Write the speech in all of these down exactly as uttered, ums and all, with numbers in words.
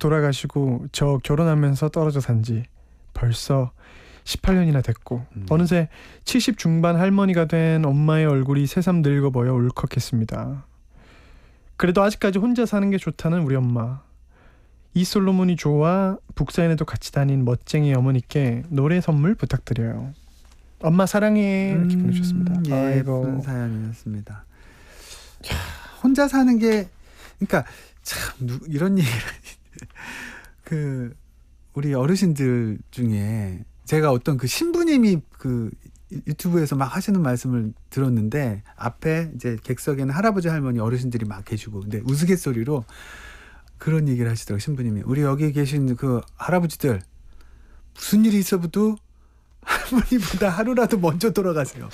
돌아가시고 저 결혼하면서 떨어져 산지 벌써 십팔 년이나 됐고 음. 어느새 칠십 중반 할머니가 된 엄마의 얼굴이 새삼 늙어 보여 울컥했습니다. 그래도 아직까지 혼자 사는 게 좋다는 우리 엄마. 이솔로몬이 조와 북사인에도 같이 다닌 멋쟁이 어머니께 노래 선물 부탁드려요. 엄마 사랑해 이렇게 음, 보내주셨습니다. 예, 예쁜 사연이었습니다. 야, 혼자 사는 게 그러니까 참 누, 이런 얘기를 그 우리 어르신들 중에 제가 어떤 그 신부님이 그 유튜브에서 막 하시는 말씀을 들었는데 앞에 이제 객석에는 할아버지 할머니 어르신들이 막 계시고 근데 우스갯소리로 그런 얘기를 하시더라고요. 신부님이 우리 여기 계신 그 할아버지들 무슨 일이 있어도 할머니보다 하루라도 먼저 돌아가세요.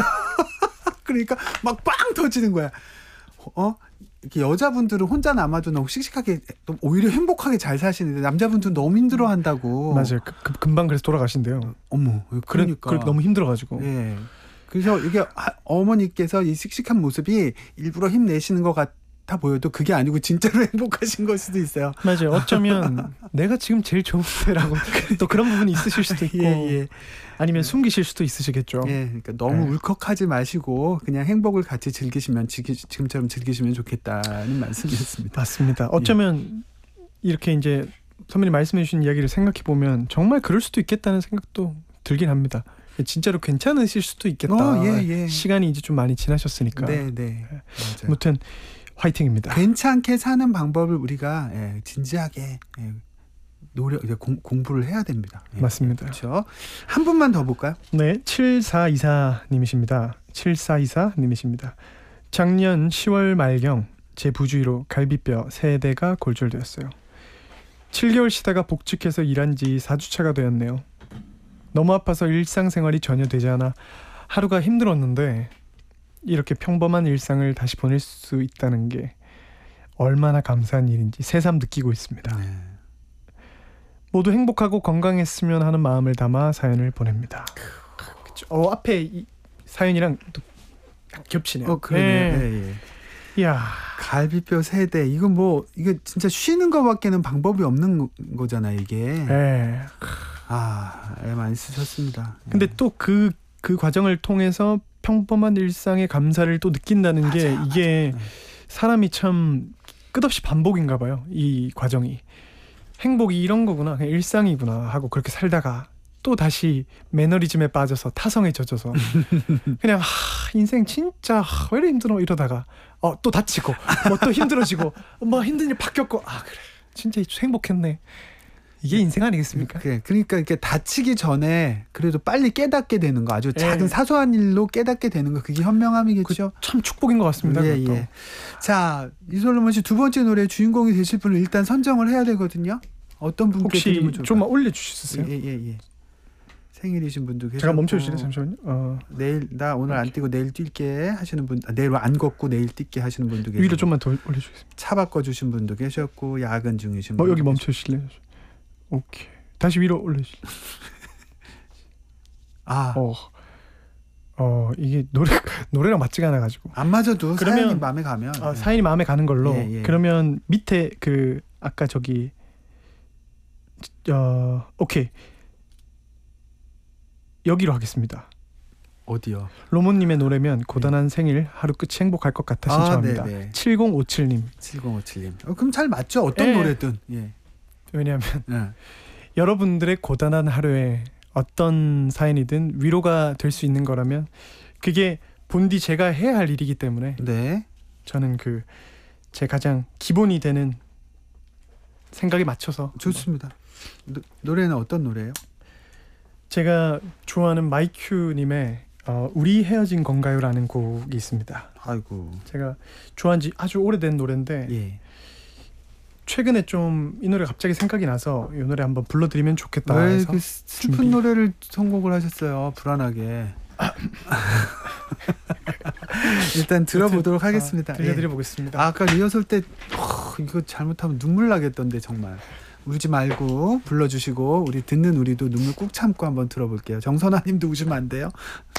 그러니까 막 빵 터지는 거야. 어? 이렇게 여자분들은 혼자 남아도 너무 씩씩하게 오히려 행복하게 잘 사시는데 남자분들은 너무 힘들어한다고. 맞아요. 그, 그, 금방 그래서 돌아가신대요. 어머, 그러니까 그래, 너무 힘들어가지고. 예. 그래서 이게 하, 어머니께서 이 씩씩한 모습이 일부러 힘내시는 것 같아 보여도 그게 아니고 진짜로 행복하신 걸 수도 있어요. 맞아요. 어쩌면 내가 지금 제일 좋은데라고 또 그런 부분이 있으실 수도 있고. 예, 예. 아니면 숨기실 수도 있으시겠죠. 예, 그러니까 너무 네. 울컥하지 마시고 그냥 행복을 같이 즐기시면 지금처럼 즐기시면 좋겠다는 말씀이었습니다. 맞습니다. 어쩌면 예. 이렇게 이제 선배님 말씀해 주신 이야기를 생각해 보면 정말 그럴 수도 있겠다는 생각도 들긴 합니다. 진짜로 괜찮으실 수도 있겠다. 어, 예, 예. 시간이 이제 좀 많이 지나셨으니까. 네, 네. 아무튼 화이팅입니다. 괜찮게 사는 방법을 우리가 예, 진지하게 예, 노력 이제 공, 공부를 해야 됩니다. 예. 맞습니다. 그렇죠. 한 분만 더 볼까요? 네, 칠사이사 님이십니다. 칠사이사 님이십니다. 작년 시월 말경 제 부주의로 갈비뼈 세 대가 골절되었어요. 칠 개월 쉬다가 복직해서 일한 지 사 주차가 되었네요. 너무 아파서 일상생활이 전혀 되지 않아 하루가 힘들었는데 이렇게 평범한 일상을 다시 보낼 수 있다는 게 얼마나 감사한 일인지 새삼 느끼고 있습니다. 네. 모두 행복하고 건강했으면 하는 마음을 담아 사연을 보냅니다. 그쵸. 어, 앞에 이 사연이랑 또 겹치네요. 어, 그러네요. 네. 네, 네. 야, 갈비뼈 세대 이건 뭐 이게 진짜 쉬는 거밖에는 방법이 없는 거잖아요, 이게. 네. 아, 애 많이 쓰셨습니다. 근데 또 그 그 과정을 통해서 평범한 일상의 감사를 또 느낀다는 맞아, 게 이게 맞아. 사람이 참 끝없이 반복인가 봐요. 이 과정이. 행복이 이런 거구나, 그냥 일상이구나 하고 그렇게 살다가 또 다시 매너리즘에 빠져서 타성에 젖어서 그냥 하, 인생 진짜 하, 왜 이렇게 힘들어 이러다가 어, 또 다치고 뭐 또 힘들어지고 뭐 힘든 일 바뀌었고 아 그래 진짜 행복했네. 이게 인생 아니겠습니까? 그래, 그러니까 이렇게 다치기 전에 그래도 빨리 깨닫게 되는 거, 아주 작은 예. 사소한 일로 깨닫게 되는 거, 그게 현명함이겠죠. 그 참 축복인 것 같습니다. 예, 예. 자, 이솔로몬 씨 두 번째 노래 주인공이 되실 분을 일단 선정을 해야 되거든요. 어떤 분께 혹시 드리면 좋을까요? 좀만 올려주실 수 있어요? 예, 예, 예. 생일이신 분도 계시고. 제가 멈춰주실래요? 잠시만요. 어. 내일 나 오늘 안 뛰고 내일 뛸게 하시는 분, 아, 내일 안 걷고 내일 뛰게 하시는 분도 계시고. 위로 좀만 더 올려주겠습니다. 차 바꿔주신 분도 계셨고 야근 중이신 뭐 분도 여기 멈춰주실래요? 오케이. 다시 위로 올려주시. 아, 어, 어 이게 노래 노래랑 맞지가 않아가지고. 안 맞아도 그러면, 사연이 마음에 가면. 아, 사연이 마음에 가는 걸로. 예, 예. 그러면 밑에 그 아까 저기 어 오케이 여기로 하겠습니다. 어디요? 로몬님의 노래면 고단한 생일 하루 끝이 행복할 것 같아 신청합니다. 아, 네네. 칠공오칠 님. 칠공오칠 님. 어, 그럼 잘 맞죠? 어떤 예. 노래든. 예. 왜냐하면 예. 여러분들의 고단한 하루에 어떤 사연이든 위로가 될 수 있는 거라면 그게 본디 제가 해야 할 일이기 때문에 네. 저는 그 제 가장 기본이 되는 생각에 맞춰서 좋습니다. 노, 노래는 어떤 노래예요? 제가 좋아하는 마이큐님의 어, 우리 헤어진 건가요라는 곡이 있습니다. 아이고. 제가 좋아한 지 아주 오래된 노래인데 예. 최근에 좀 이 노래 갑자기 생각이 나서 이 노래 한번 불러드리면 좋겠다 왜 해서 그 슬픈 준비. 노래를 선곡을 하셨어요? 불안하게. 일단 들어보도록 아, 하겠습니다. 들려드려보겠습니다. 예. 아까 리허설 때 어, 이거 잘못하면 눈물 나겠던데 정말. 울지 말고 불러주시고 우리 듣는 우리도 눈물 꾹 참고 한번 들어볼게요. 정선아님도 우시면 안 돼요?